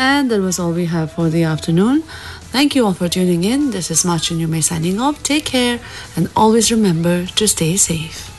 And that was all we have for the afternoon. Thank you all for tuning in. This is Machin Yume signing off. Take care and always remember to stay safe.